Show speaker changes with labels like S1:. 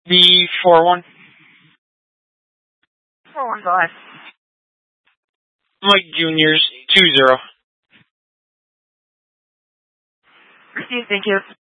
S1: B41.
S2: 415.
S1: Mike Juniors 20.
S2: Received, thank you.